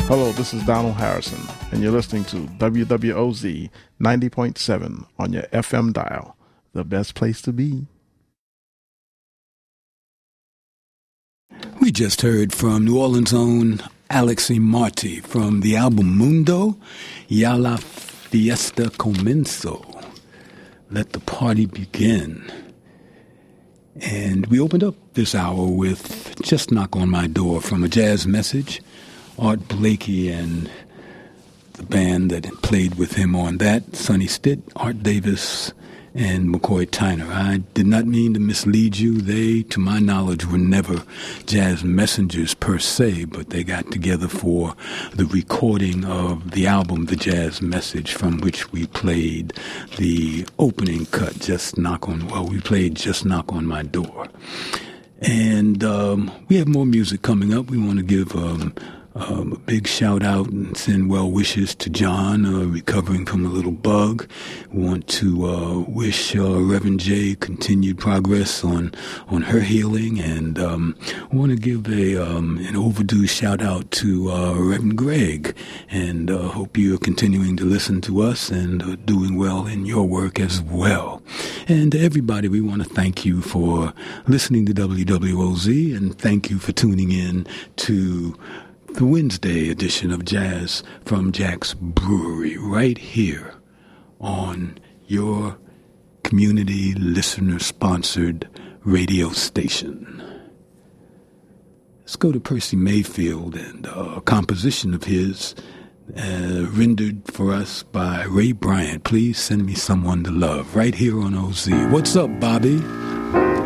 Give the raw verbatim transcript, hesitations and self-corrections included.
Hello, this is Donald Harrison, and you're listening to W W O Z ninety point seven on your F M dial, the best place to be. We just heard from New Orleans' own Alexi Marti from the album Mundo, Ya la Fiesta Comenzó, Let the Party Begin. And we opened up this hour with Just Knock on My Door from A Jazz Message. Art Blakey and the band that played with him on that, Sonny Stitt, Art Davis, and McCoy Tyner. I did not mean to mislead you. They, to my knowledge, were never jazz messengers per se, but they got together for the recording of the album, The Jazz Message, from which we played the opening cut, Just Knock on, well, we played Just Knock on My Door. And um, we have more music coming up. We want to give um, Um, a big shout out and send well wishes to John, uh, recovering from a little bug. We want to uh, wish uh, Reverend J continued progress on on her healing, and um, we want to give a um, an overdue shout out to uh, Reverend Greg, and uh, hope you're continuing to listen to us and uh, doing well in your work as well. And to everybody, we want to thank you for listening to W W O Z, and thank you for tuning in to the Wednesday edition of Jazz from Jack's Brewery, right here on your community listener-sponsored radio station. Let's go to Percy Mayfield and a composition of his uh, rendered for us by Ray Bryant. Please Send Me Someone to Love, right here on O Z. What's up, Bobby?